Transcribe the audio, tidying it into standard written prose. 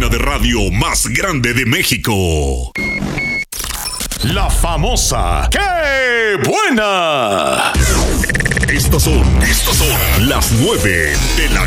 cabina de radio más grande de México. La famosa ¡Qué buena! Estos son las 9 de la